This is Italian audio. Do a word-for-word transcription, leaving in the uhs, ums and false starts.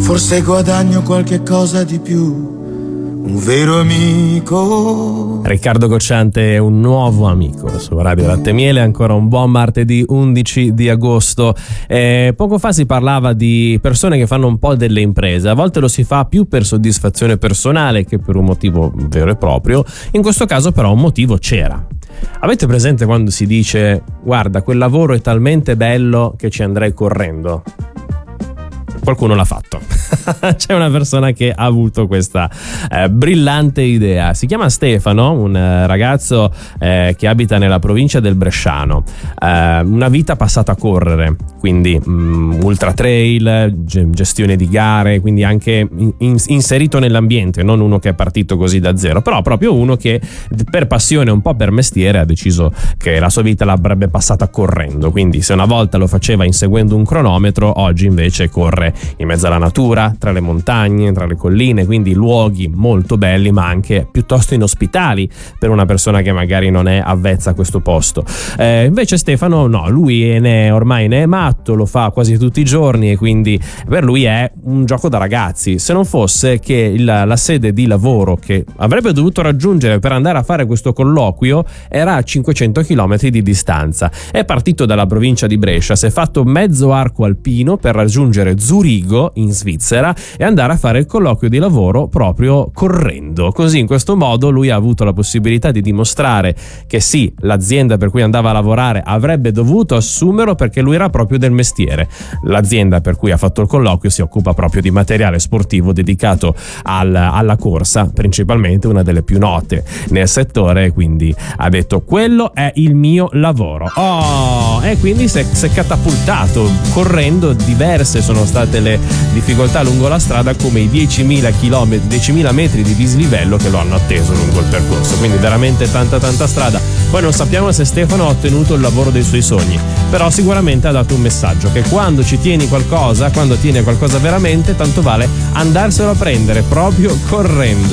forse guadagno qualche cosa di più. Un vero amico. Riccardo Cocciante è un nuovo amico su Radio Latte e Miele. Ancora un buon martedì undici di agosto. Eh, poco fa si parlava di persone che fanno un po' delle imprese. A volte lo si fa più per soddisfazione personale che per un motivo vero e proprio. In questo caso però un motivo c'era. Avete presente quando si dice: guarda, quel lavoro è talmente bello che ci andrei correndo? Qualcuno l'ha fatto. C'è una persona che ha avuto questa eh, brillante idea. Si chiama Stefano, un eh, ragazzo eh, che abita nella provincia del Bresciano. Eh, una vita passata a correre, quindi mh, ultra trail, g- gestione di gare, quindi anche in- in- inserito nell'ambiente, non uno che è partito così da zero, però proprio uno che per passione, un po' per mestiere, ha deciso che la sua vita l'avrebbe passata correndo. Quindi se una volta lo faceva inseguendo un cronometro, oggi invece corre in mezzo alla natura, tra le montagne, tra le colline, quindi luoghi molto belli ma anche piuttosto inospitali per una persona che magari non è avvezza a questo posto. Eh, invece Stefano no, lui ne, ormai ne è matto, lo fa quasi tutti i giorni e quindi per lui è un gioco da ragazzi, se non fosse che il, la sede di lavoro che avrebbe dovuto raggiungere per andare a fare questo colloquio era a cinquecento chilometri di distanza. È partito dalla provincia di Brescia, si è fatto mezzo arco alpino per raggiungere Zurigo in Svizzera e andare a fare il colloquio di lavoro proprio correndo. Così in questo modo lui ha avuto la possibilità di dimostrare che sì, l'azienda per cui andava a lavorare avrebbe dovuto assumerlo perché lui era proprio del mestiere. L'azienda per cui ha fatto il colloquio si occupa proprio di materiale sportivo dedicato al, alla corsa, principalmente una delle più note nel settore, quindi ha detto quello è il mio lavoro. Oh, e quindi si è, si è catapultato correndo. Diverse sono state le difficoltà lungo la strada, come i diecimila chilometri, diecimila metri di dislivello che lo hanno atteso lungo il percorso, quindi veramente tanta tanta strada. Poi non sappiamo se Stefano ha ottenuto il lavoro dei suoi sogni, però sicuramente ha dato un messaggio che quando ci tieni qualcosa, quando tieni qualcosa veramente, tanto vale andarselo a prendere proprio correndo.